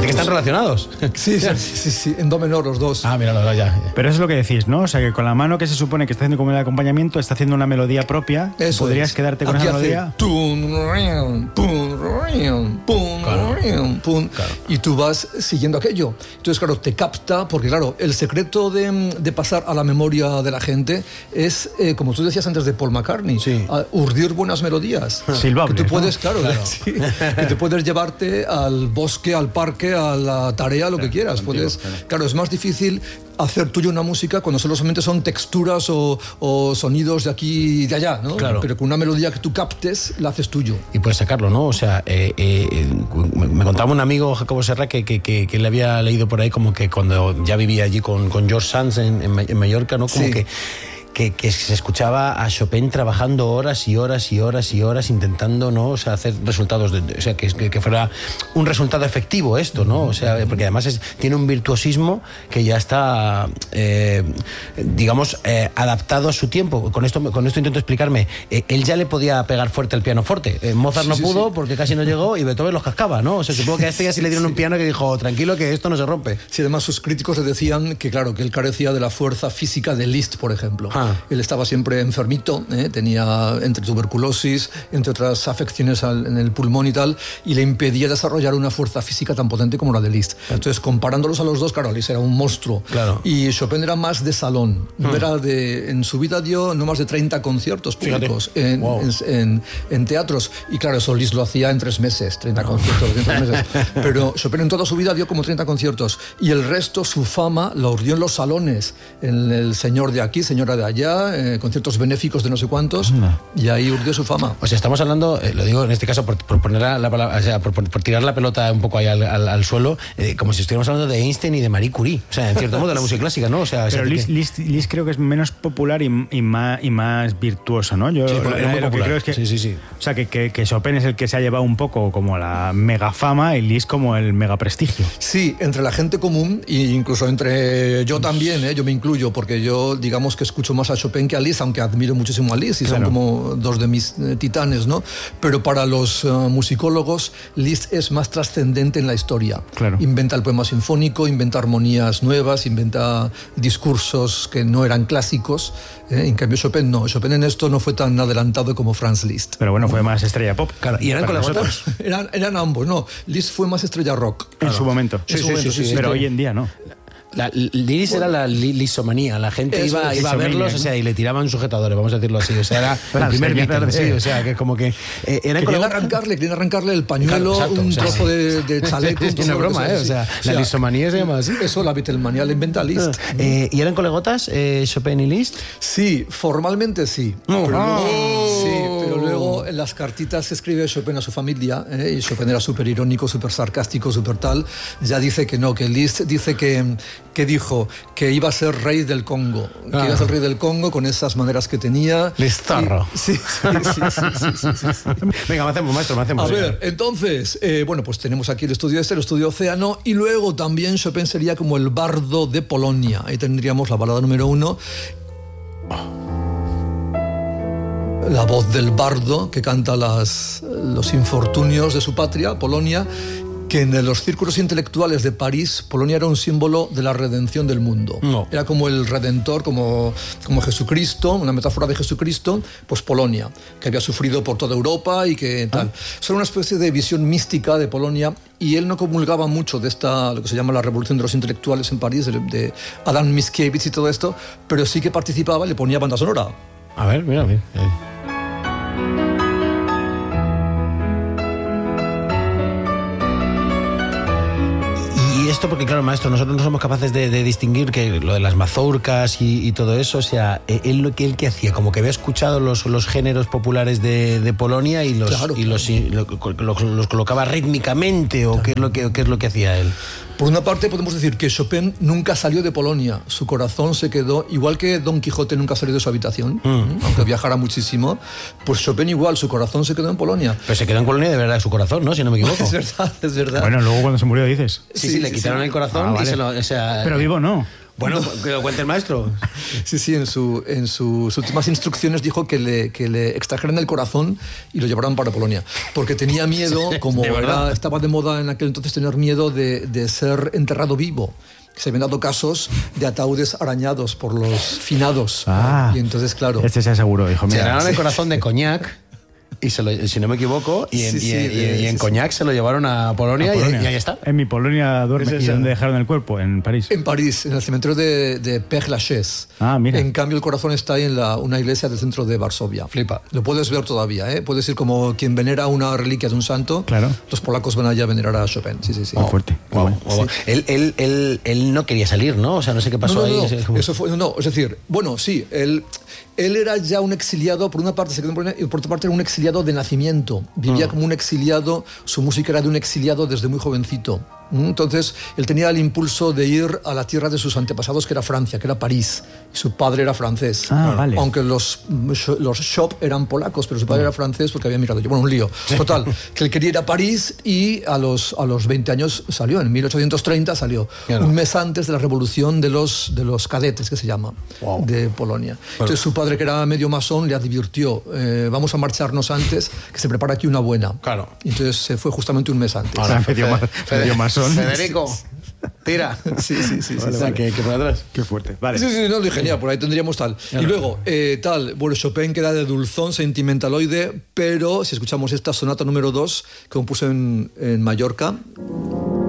que están relacionados. Sí, en do menor los dos. Ah, mira, ya. Pero eso es lo que decís, ¿no? O sea, que con la mano que se supone que está haciendo como el acompañamiento, está haciendo una melodía propia. Eso ¿Podrías es. quedarte con Aquí esa hace melodía? Pum. Y tú vas siguiendo aquello. Entonces, claro, te capta, porque claro, el secreto de pasar a la memoria de la gente es, como tú decías antes de Paul McCartney, urdir buenas melodías. Silbables, que tú puedes, ¿no? claro. Sí, que te puedes llevarte al bosque, al parque, a la tarea, lo que quieras. Puedes, claro, es más difícil hacer tuya una música cuando solamente son texturas o sonidos de aquí y de allá, ¿no? Claro. Pero con una melodía que tú captes, la haces tuyo. Y puedes sacarlo, ¿no? O sea, me contaba un amigo, Jacobo Serra, que le había leído por ahí como que cuando ya vivía allí con George Sands en Mallorca, ¿no? Como que se escuchaba a Chopin trabajando horas y horas y horas y horas intentando, ¿no? O sea, hacer resultados, o sea, que fuera un resultado efectivo esto, ¿no? O sea, porque además tiene un virtuosismo que ya está, digamos, adaptado a su tiempo. Con esto intento explicarme. Él ya le podía pegar fuerte al pianoforte. Mozart no pudo porque casi no llegó y Beethoven los cascaba, ¿no? O sea, supongo que a este ya sí le dieron un piano que dijo, tranquilo que esto no se rompe. Sí, además sus críticos le decían que, claro, que él carecía de la fuerza física de Liszt, por ejemplo. Él estaba siempre enfermito, tenía entre tuberculosis, entre otras afecciones en el pulmón y tal, y le impedía desarrollar una fuerza física tan potente como la de Liszt. Entonces, comparándolos a los dos, claro, Liszt era un monstruo. Claro. Y Chopin era más de salón. En su vida dio no más de 30 conciertos públicos en teatros. Y claro, eso Liszt lo hacía en 3 meses, 30 conciertos en 3 meses. Pero Chopin en toda su vida dio como 30 conciertos. Y el resto, su fama, la urdió en los salones. En el señor de aquí, señora de allá, conciertos benéficos de no sé cuántos, y ahí urdió su fama. O sea, estamos hablando, lo digo en este caso por poner la palabra, o sea, por tirar la pelota un poco ahí al suelo, como si estuviéramos hablando de Einstein y de Marie Curie. O sea, en cierto modo, de la música clásica, ¿no? O sea, pero Liszt creo que es menos popular y más virtuoso, ¿no? Yo lo que creo es que, sí. O sea, que Chopin es el que se ha llevado un poco como la mega fama y Liszt como el mega prestigio. Sí, entre la gente común e incluso entre yo también, yo me incluyo, porque yo digamos que escucho más a Chopin que a Liszt, aunque admiro muchísimo a Liszt y son como dos de mis titanes, ¿no? Pero para los musicólogos, Liszt es más trascendente en la historia. Claro. Inventa el poema sinfónico, inventa armonías nuevas, inventa discursos que no eran clásicos. En cambio, Chopin no. Chopin en esto no fue tan adelantado como Franz Liszt. Pero bueno, fue más estrella pop. Claro. ¿Y eran colegotas? Eran ambos, no. Liszt fue más estrella rock. En su momento. Sí. Pero hoy en día no. Liszt era la lisomanía, la gente iba a verlos, ¿no? O sea, y le tiraban sujetadores, vamos a decirlo así, o sea, era el primer Beatle, sí, o sea, que como que querían arrancarle el pañuelo, claro, un trozo de chaleco. Es una broma, o sea, la lisomanía se llama así. Eso, la Beatlemanía la inventa Liszt. ¿Y eran colegotas, Chopin y Liszt? Sí, formalmente sí. Pero luego en las cartitas escribe Chopin a su familia, y Chopin era súper irónico, súper sarcástico, súper tal, ya dice que no, que Liszt dice que dijo que iba a ser rey del Congo, que iba a ser rey del Congo con esas maneras que tenía. Listarro. Sí. Venga, me hacemos. A ver, entonces, pues tenemos aquí el estudio el estudio Océano, y luego también Chopin sería como el bardo de Polonia. Ahí tendríamos la balada número 1. La voz del bardo que canta los infortunios de su patria, Polonia, que en los círculos intelectuales de París, Polonia era un símbolo de la redención del mundo. No. Era como el redentor, como Jesucristo, una metáfora de Jesucristo, pues Polonia, que había sufrido por toda Europa y que tal. Eso era una especie de visión mística de Polonia, y él no comulgaba mucho de lo que se llama la revolución de los intelectuales en París, de Adam Mickiewicz y todo esto, pero sí que participaba y le ponía banda sonora. A ver, mira. Y esto porque, claro, maestro, nosotros no somos capaces de distinguir que lo de las mazurcas y todo eso, o sea, él que hacía, como que había escuchado los géneros populares de Polonia y los colocaba rítmicamente, o qué es lo que hacía él. Por una parte podemos decir que Chopin nunca salió de Polonia, su corazón se quedó, igual que Don Quijote nunca salió de su habitación, aunque viajara muchísimo, pues Chopin igual, su corazón se quedó en Polonia. Pero se quedó en Polonia de verdad su corazón, ¿no? Si no me equivoco. Es verdad. Bueno, luego cuando se murió dices. Sí, le quitaron el corazón y vale. se lo... O sea, pero vivo no. Bueno, que lo cuente el maestro. Sí, en sus últimas instrucciones dijo que le extrajeran el corazón y lo llevaran para Polonia. Porque tenía miedo, como estaba de moda en aquel entonces tener miedo de ser enterrado vivo. Se habían dado casos de ataúdes arañados por los finados. Y entonces, claro... Este se aseguró, dijo, mira... Se llenaron el corazón de coñac, y si no me equivoco, en Cognac se lo llevaron a Polonia, y ahí está. En mi Polonia duermes, ¿dónde dejaron el cuerpo? ¿En París? En París, en el cementerio de Père-Lachaise. Mira. En cambio, el corazón está ahí en una iglesia del centro de Varsovia. Flipa. Lo puedes ver todavía, ¿eh? Puedes ir como quien venera una reliquia de un santo. Claro. Los polacos van allá a venerar a Chopin. Sí. Muy fuerte. Wow. Él no quería salir, ¿no? O sea, no sé qué pasó ahí. Eso fue, es decir, bueno, sí, él era ya un exiliado, por una parte se quedó en Polonia, y por otra parte era un exiliado de nacimiento. Vivía como un exiliado, su música era de un exiliado desde muy jovencito. Entonces, él tenía el impulso de ir a la tierra de sus antepasados, que era Francia, que era París. Y su padre era francés. Vale. Aunque los Chop eran polacos, pero su padre era francés porque había migrado. Bueno, un lío. Total, que él quería ir a París y a los 20 años salió. En 1830 salió. Un mes antes de la revolución de los cadetes, que se llama, de Polonia. Entonces, su padre, que era medio masón, le advirtió, vamos a marcharnos antes, que se prepara aquí una buena. Claro. Y entonces se fue justamente un mes antes. Ahora, medio masón. Federico, tira. Sí. Vale. Que por atrás. Qué fuerte. Vale. Sí, no, genial, por ahí tendríamos tal. Y luego, bueno, Chopin queda de dulzón, sentimentaloide, pero si escuchamos esta sonata número 2 que compuso en Mallorca,